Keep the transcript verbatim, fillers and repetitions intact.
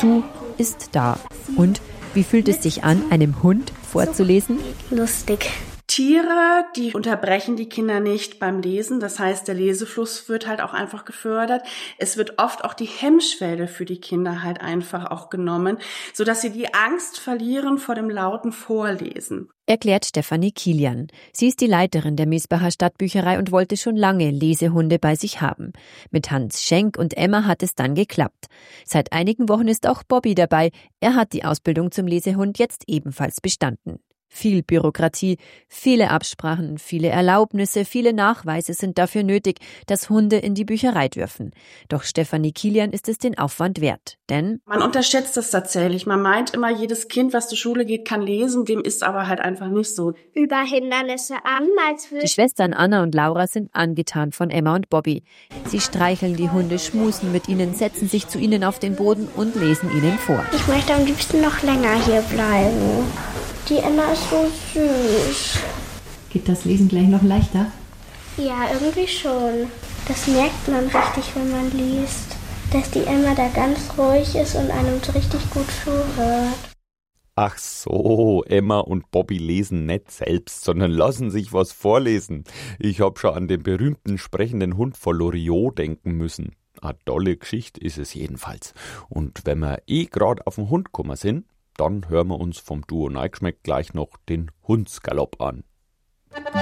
zu, ist da. Und wie fühlt es sich an, einem Hund vorzulesen? Lustig. Tiere, die unterbrechen die Kinder nicht beim Lesen. Das heißt, der Lesefluss wird halt auch einfach gefördert. Es wird oft auch die Hemmschwelle für die Kinder halt einfach auch genommen, sodass sie die Angst verlieren vor dem lauten Vorlesen. Erklärt Stefanie Kilian. Sie ist die Leiterin der Miesbacher Stadtbücherei und wollte schon lange Lesehunde bei sich haben. Mit Hans Schenk und Emma hat es dann geklappt. Seit einigen Wochen ist auch Bobby dabei. Er hat die Ausbildung zum Lesehund jetzt ebenfalls bestanden. Viel Bürokratie, viele Absprachen, viele Erlaubnisse, viele Nachweise sind dafür nötig, dass Hunde in die Bücherei dürfen. Doch Stefanie Kilian ist es den Aufwand wert, denn man unterschätzt das tatsächlich. Man meint immer, jedes Kind, was zur Schule geht, kann lesen, dem ist aber halt einfach nicht so. Über Hindernisse an, als die Schwestern Anna und Laura sind angetan von Emma und Bobby. Sie streicheln die Hunde, schmusen mit ihnen, setzen sich zu ihnen auf den Boden und lesen ihnen vor. Ich möchte am liebsten noch länger hier bleiben. Die Emma ist so süß. Geht das Lesen gleich noch leichter? Ja, irgendwie schon. Das merkt man richtig, wenn man liest. Dass die Emma da ganz ruhig ist und einem so richtig gut zuhört. Ach so, Emma und Bobby lesen nicht selbst, sondern lassen sich was vorlesen. Ich hab schon an den berühmten sprechenden Hund von Loriot denken müssen. Eine tolle Geschichte ist es jedenfalls. Und wenn wir eh grad auf den Hund gekommen sind, dann hören wir uns vom Duo Neigeschmeck gleich noch den Hundsgalopp an.